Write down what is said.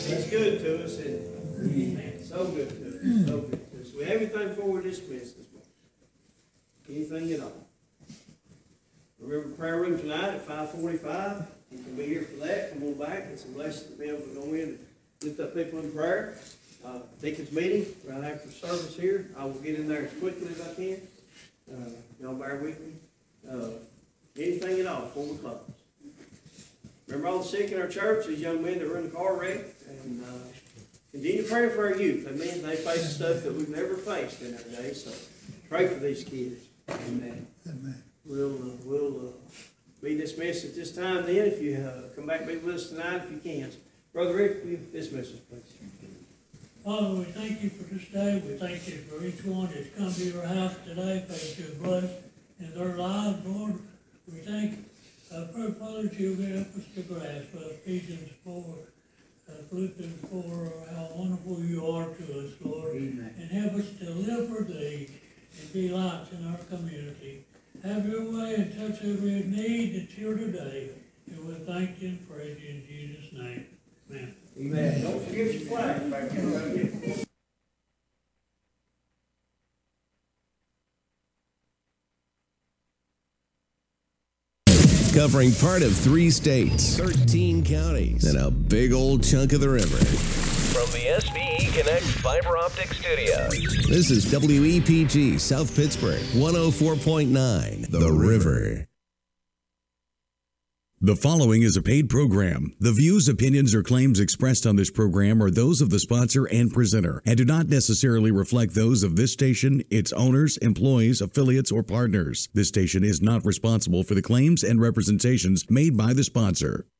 He's good to us, and so good to us, so good to us. We have anything before we dismiss this morning? Anything at all? Remember prayer room tonight at 5:45. You can be here for that. Come on back. It's a blessing to be able to go in and lift up people in prayer. Deacon's meeting right after service here. I will get in there as quickly as I can. Y'all bear with me. Anything at all before we close? Remember all the sick in our church, these young men that were in the car wreck, and continue praying for our youth. Amen. They face stuff that we've never faced in our day, so pray for these kids. Amen. Amen. We'll be dismissed at this time then. If you come back and be with us tonight, if you can. Brother Rick, will you dismiss us, please? Father, we thank you for this day. We thank you for each one that's come to your house today. Thank you for bless in their lives, Lord. We thank you. I pray, Father, that you'll help us to grasp Ephesians 4, Philippians 4, how wonderful you are to us, Lord. Amen. And help us to live for thee and be lights in our community. Have your way and touch every need that's here today. And we thank you and praise you in Jesus' name. Amen. Amen. Don't forget your flag back here. Covering part of 3 states, 13 counties, and a big old chunk of the river. From the SVE Connect Fiber Optic Studios. This is WEPG South Pittsburgh, 104.9, The River. The following is a paid program. The views, opinions, or claims expressed on this program are those of the sponsor and presenter and do not necessarily reflect those of this station, its owners, employees, affiliates, or partners. This station is not responsible for the claims and representations made by the sponsor.